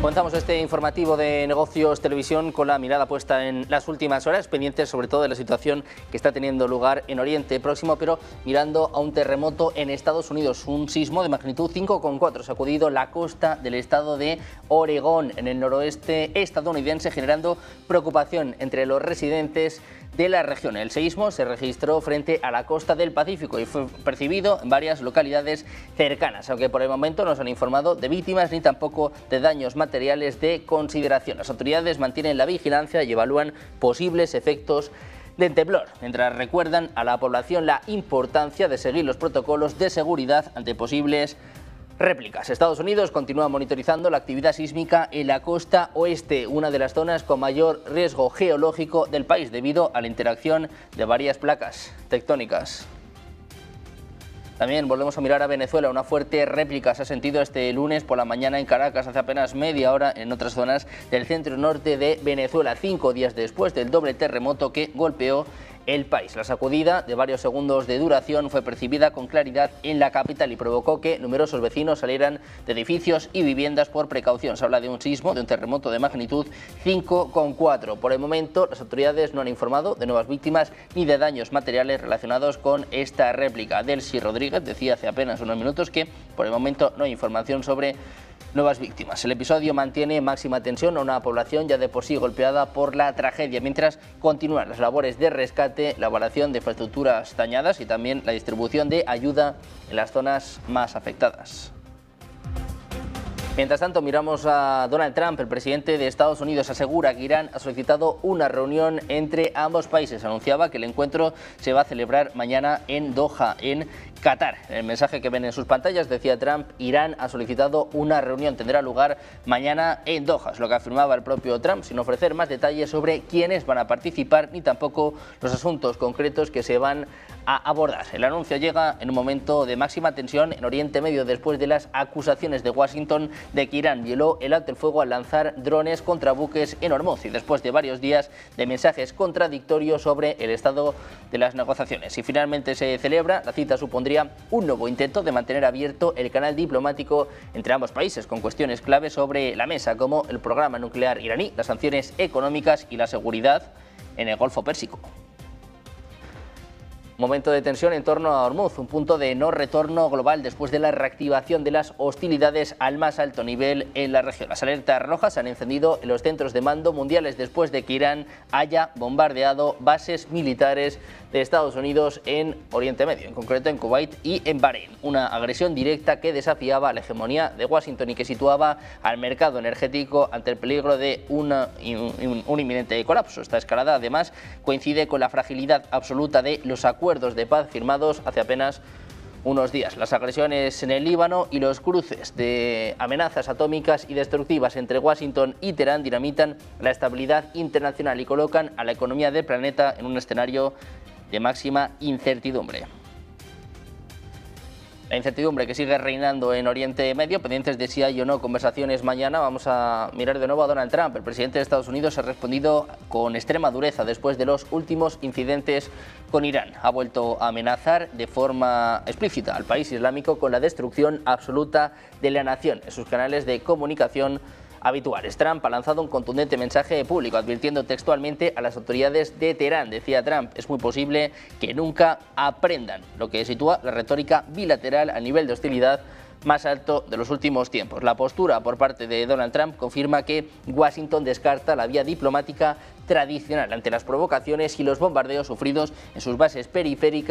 Comenzamos este informativo de Negocios Televisión con la mirada puesta en las últimas horas, pendientes sobre todo de la situación que está teniendo lugar en Oriente Próximo, pero mirando a un terremoto en Estados Unidos. Un sismo de magnitud 5,4 sacudido la costa del estado de Oregón, en el noroeste estadounidense, generando preocupación entre los residentes de la región. El seísmo se registró frente a la costa del Pacífico y fue percibido en varias localidades cercanas, aunque por el momento no se han informado de víctimas ni tampoco de daños materiales de consideración. Las autoridades mantienen la vigilancia y evalúan posibles efectos del temblor, mientras recuerdan a la población la importancia de seguir los protocolos de seguridad ante posibles réplicas. Estados Unidos continúa monitorizando la actividad sísmica en la costa oeste, una de las zonas con mayor riesgo geológico del país debido a la interacción de varias placas tectónicas. También volvemos a mirar a Venezuela. Una fuerte réplica se ha sentido este lunes por la mañana en Caracas, hace apenas media hora en otras zonas del centro norte de Venezuela, 5 días después del doble terremoto que golpeó el país. La sacudida de varios segundos de duración fue percibida con claridad en la capital y provocó que numerosos vecinos salieran de edificios y viviendas por precaución. Se habla de un sismo, de un terremoto de magnitud 5,4. Por el momento, las autoridades no han informado de nuevas víctimas ni de daños materiales relacionados con esta réplica. Delcy Rodríguez decía hace apenas unos minutos que por el momento no hay información sobre nuevas víctimas. El episodio mantiene máxima tensión a una población ya de por sí golpeada por la tragedia, mientras continúan las labores de rescate, la evaluación de infraestructuras dañadas y también la distribución de ayuda en las zonas más afectadas. Mientras tanto, miramos a Donald Trump. El presidente de Estados Unidos asegura que Irán ha solicitado una reunión entre ambos países. Anunciaba que el encuentro se va a celebrar mañana en Doha, en Qatar. En el mensaje que ven en sus pantallas decía Trump: Irán ha solicitado una reunión, tendrá lugar mañana en Doha. Es lo que afirmaba el propio Trump, sin ofrecer más detalles sobre quiénes van a participar ni tampoco los asuntos concretos que se van a abordar. El anuncio llega en un momento de máxima tensión en Oriente Medio después de las acusaciones de Washington de que Irán violó el alto el fuego al lanzar drones contra buques en Hormuz y después de varios días de mensajes contradictorios sobre el estado de las negociaciones. Si finalmente se celebra, la cita supondría un nuevo intento de mantener abierto el canal diplomático entre ambos países, con cuestiones clave sobre la mesa como el programa nuclear iraní, las sanciones económicas y la seguridad en el Golfo Pérsico. Momento de tensión en torno a Hormuz, un punto de no retorno global después de la reactivación de las hostilidades al más alto nivel en la región. Las alertas rojas se han encendido en los centros de mando mundiales después de que Irán haya bombardeado bases militares de Estados Unidos en Oriente Medio, en concreto en Kuwait y en Bahrein. Una agresión directa que desafiaba la hegemonía de Washington y que situaba al mercado energético ante el peligro de un inminente colapso. Esta escalada además coincide con la fragilidad absoluta de los acuerdos de paz firmados hace apenas unos días. Las agresiones en el Líbano y los cruces de amenazas atómicas y destructivas entre Washington y Teherán dinamitan la estabilidad internacional y colocan a la economía del planeta en un escenario de máxima incertidumbre. La incertidumbre que sigue reinando en Oriente Medio, pendientes de si hay o no conversaciones mañana. Vamos a mirar de nuevo a Donald Trump. El presidente de Estados Unidos ha respondido con extrema dureza después de los últimos incidentes con Irán. Ha vuelto a amenazar de forma explícita al país islámico con la destrucción absoluta de la nación en sus canales de comunicación habituales. Trump ha lanzado un contundente mensaje público advirtiendo textualmente a las autoridades de Teherán. Decía Trump: es muy posible que nunca aprendan, lo que sitúa la retórica bilateral al nivel de hostilidad más alto de los últimos tiempos. La postura por parte de Donald Trump confirma que Washington descarta la vía diplomática tradicional ante las provocaciones y los bombardeos sufridos en sus bases periféricas